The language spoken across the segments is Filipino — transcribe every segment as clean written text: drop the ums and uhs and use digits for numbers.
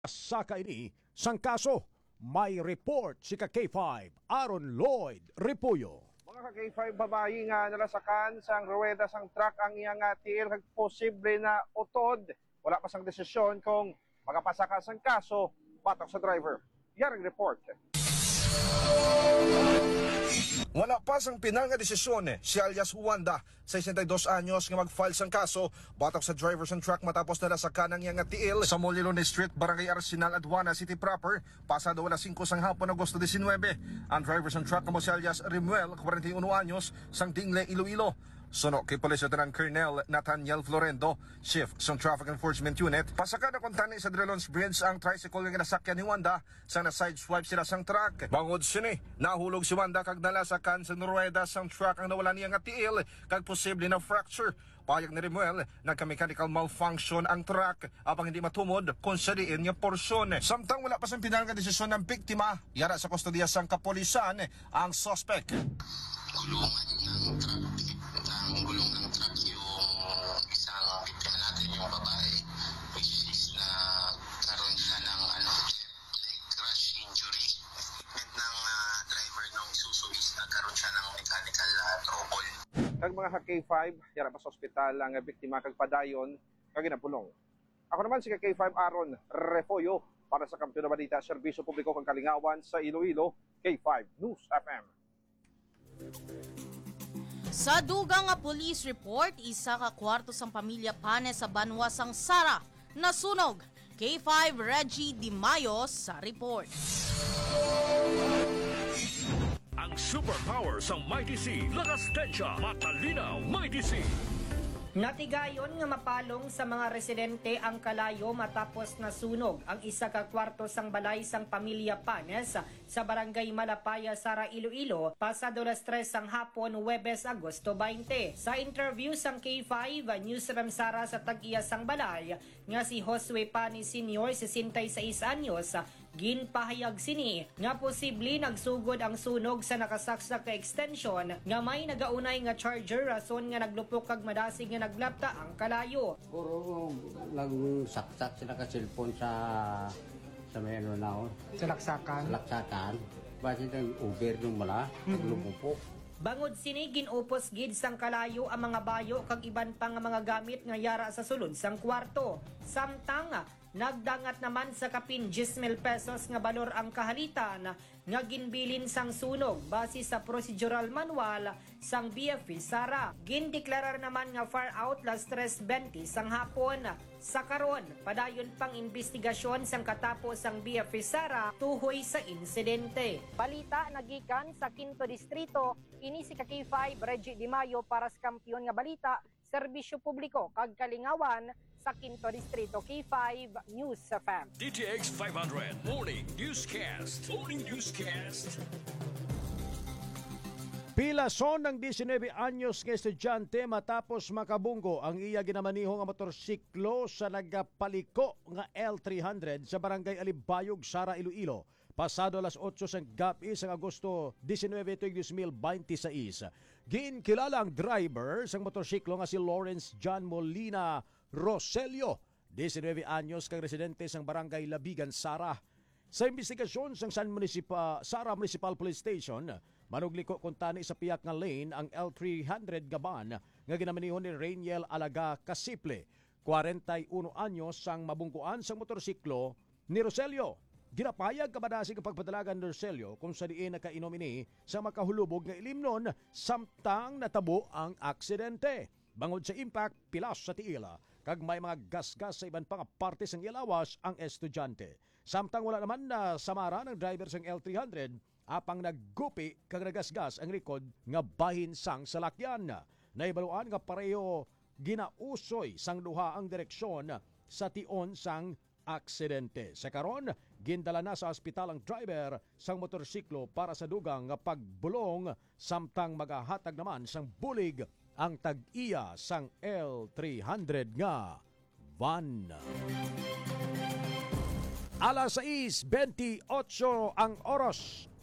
Sa kaini, sang kaso, may report si ka-K5, Aaron Lloyd Repuyo. Mga ka-K5 babayi nga nalasakan sang ruweda sang truck ang iyang tiil kag posible na utod. Wala pa sang desisyon kung magapasaka sang kaso batok sa driver. Yaring report. Wala pa sang pinal nga desisyon si alias Wanda, 62 anyos nga mag-file sang kaso batok sa driver sang truck matapos nalasakan ang iyang tiil sa Molilone Street, Barangay Arsenal, Aduana City proper, pasado alas 5 sang hapon Agosto 19. Ang driver sang truck mo si alias Rimuel, 41 anyos, sang Dingle, Iloilo. Suno kay Police Lieutenant Colonel Nathaniel Florendo, Chief sa Traffic Enforcement Unit, pasaka na kontani sa Drelons Bridge ang tricycle nga nasakyan ni Wanda sa na-sideswipe sila sang truck. Bangod sini, nahulog si Wanda kag nalasakan sa ruweda sang truck ang nawala niya nga tiil kag posible na fracture. Payag ni Rimuel, nagka-mechanical malfunction ang truck apang hindi matumod kung sa diin nga porsyon. Samtang wala pa sang pinal nga desisyon ng biktima, yara sa kustodiya sang kapolisan ang suspect. Gulong ng truck yung isang biktima natin, yung babae, which is na karoon siya ng leg crash injury. And ng driver ng Isuzu is nagkaroon siya ng mechanical trouble. Kag mga ka-K5, yara pa sa ospital ang biktima kag padayon kag ginapulong. Ako naman si ka-K5 Aaron Repuyo para sa Kampiyon na Balita, Serbisyo Publiko kang Kalingawan sa Iloilo, K5 News FM. Sa dugang nga police report, isa ka kwarto sang pamilya Panes sa Banwa sang Sara nasunog. K5 Reggie Di Mayo sa report. Ang superpower sa Mighty C, lakas tensya, matalinaw, Mighty C. Natigayon nga mapalong sa mga residente ang kalayo matapos nasunog ang isa ka kwarto sang balay sang pamilya Panes sa barangay Malapaya, Sara, Iloilo, pasado las 3 sang hapon, Huwebes, Agosto 20. Sa interview sang K5 Newsroom Sara sa tag-iya sang balay, nga si Josue Panes Sr., 66 anyos, ginpahayag sini nga posible nagsugod ang sunog sa nakasaksak ka extension nga may nagaunay nga charger rason nga naglupok kag madasig nga naglapta ang kalayo. Puro nagsaksak sila ka cellphone sa may ano na sa laksakan. Basi ng Uber nung mala, naglupok. Bangod sini ginupos gid sang kalayo ang mga bayo kag iban pa nga mga gamit nga yara sa sulod sang kwarto. Samtang nagdangat naman sa kapin 10,000 pesos nga balor ang kahalitan nga ginbilin sang sunog base sa procedural manual sang BFP Sara. Gindeklarar naman nga far out las 3:20 sang hapon. Sa karon, padayon pang investigasyon sang katapos sang BFP Sara tuhoy sa insidente. Balita nagikan sa 5 Distrito, ini si ka-K5 Reggie Di Mayo para sa Kampiyon nga Balita, Serbisyo Publiko kag Kalingawan sa 5 Distrito, K5 News FM. DTX 500 Morning Newscast. Morning Newscast. Pilason ng 19 anyos nga estudyante matapos makabunggo ang iya ginamaniho nga motorsiklo sa nagapaliko nga L300 sa Barangay Alibayog, Sara, Iloilo. Pasado alas 8 sang gabi sang Agosto 19, 2026. Giinkilala ang driver sang motorsiklo nga si Lawrence John Molina Roselio, 19 anyos kang residente sang Barangay Labigan, Sara. Sa investigasyon sang Sara Municipal Police Station, manugliko kuntani sa piyak nga lane ang L300 gaban nga ginamanihon ni Rainiel Alaga Casiple, 41 anyos sang mabungkuan sang motorsiklo ni Roselio. Ginapayag kabadasig ang pagpadalagan ni Roselio kung sa diin nakainom ini sa makahulubog nga ilimnon samtang natabo ang aksidente. Bangod sa impact, pilas sa tiila, kag may mga gas-gas sa iban pang parte sang ilawas ang estudyante. Samtang wala naman na samara ng driver sang L300, apang naggupi kag nagasgas ang likod nga bahin sang salakyan. Naibaluan nga pareho ginausoy sang duha ang direksyon sa tion sang aksidente. Sa karon, gindala na sa ospital ang driver sang motorsiklo para sa dugang nga pagbulong samtang magahatag naman sang bulig ang tag-iya sang L300 nga van. Alas 6:28 ang oras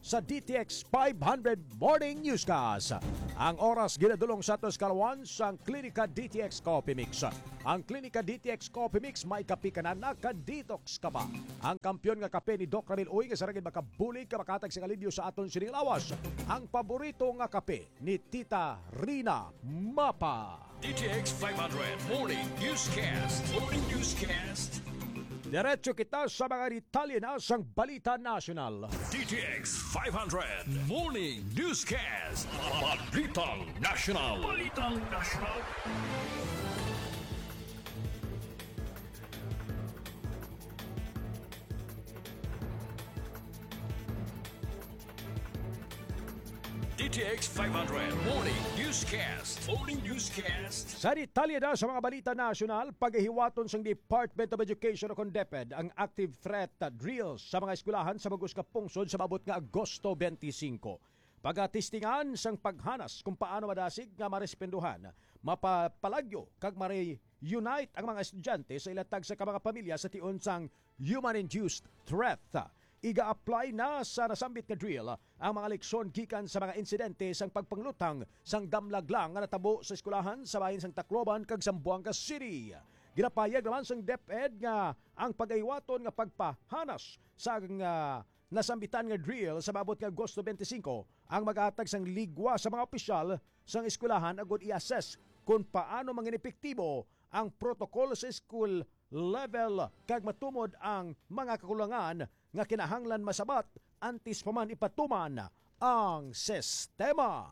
sa DTX 500 Morning Newscast. Ang oras ginadulong sa atos kalawan sa Klinika DTX Coffee Mix. Ang Klinika DTX Coffee Mix may kape ka na naka-detox ka ba? Ang kampyon nga kape ni Doc Ramil Uy nga saragin makabulig ka makatag sa alivyo sa aton sining lawas. Ang paborito nga kape ni Tita Rina Mapa. DTX 500 Morning Newscast. Morning Newscast. Diretso kita sa mga detalye na sang Balita Nasional. DTX 500 Morning Newscast. Balitang National. Balitang National. DTX 500 Morning Newscast. Morning Newscast. Sa detalye na sa mga balita nasyonal, paghihiwaton sang Department of Education o DepEd ang active threat drills sa mga eskwelahan sa Bagus ka Pungsod sa maabot nga Agosto 25. Pagatistingan sang paghanas kung paano madasig nga marespenduhan, mapapalagyo kag mare-unite ang mga estudyante sa ilatag sa mga pamilya sa tiun sang human-induced threat. Iga-apply na sa nasambit nga drill ang mga leksyon gikan sa mga insidente sang pagpanglutang sang damlaglang nga natabo sa eskwelahan sa bahin sang Tacloban kag Zamboanga City. Ginapayag naman sang DepEd nga ang pag-aywaton nga pagpahanas sa nasambitan nga drill sa maabot nga Agosto 25 ang mag-atag sang ligwa sa mga opisyal sang eskwelahan agud i-assess kung paano mangin epektibo ang protocol sa school level kag matumod ang mga kakulangan nga kinahanglan masabat antes pa man ipatuman ang sistema.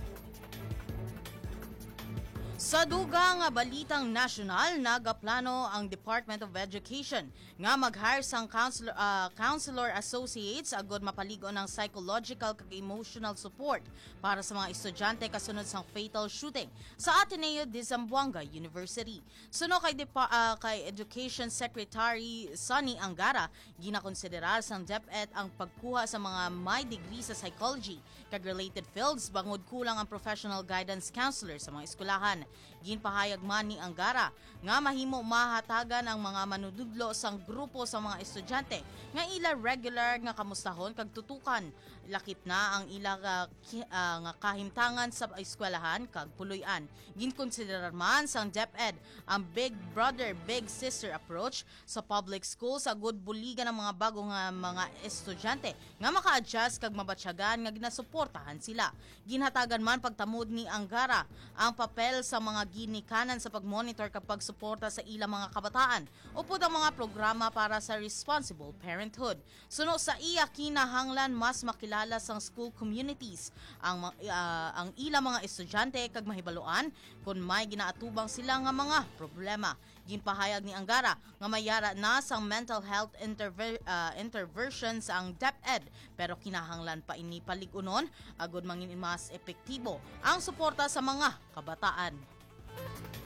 Sa dugang balitang nasyonal, nagaplano ang Department of Education nga mag-hire sang counselor associates agod mapaligon ng psychological kag emotional support para sa mga estudyante kasunod sang fatal shooting sa Ateneo de Zamboanga University. Suno kay Education Secretary Sonny Angara, ginakonsiderar sang DepEd ang pagkuha sa mga may degree sa psychology kag related fields bangod kulang ang professional guidance counselor sa mga eskwelahan. Ginpahayag man ni Angara nga mahimo mahatagan ang mga manunudlo sang grupo sa mga estudyante nga ila regular nga kamustahon kag tutukan. Lakip na ang ila nga kahimtangan sa eskwelahan kag puloy-an. Ginkonsiderar man sang DepEd ang Big Brother Big Sister approach sa public schools sa good buligan ng mga bagong mga estudyante nga maka-adjust kag mabatsyagan nga ginasuportahan sila. Ginhatagan man pagtamod ni Angara ang papel sa mga ginikanan sa pagmonitor kapag suporta sa ilang mga kabataan upod ang mga programa para sa responsible parenthood. Suno sa iya kinahanglan mas makilala sang school communities ang ilang mga estudyante kag mahibaluan kung may ginaatubang sila nga mga problema. Ginpahayag ni Angara nga mayara na sang mental health interventions ang DepEd pero kinahanglan pa ini paligunon agud mangin mas epektibo ang suporta sa mga kabataan.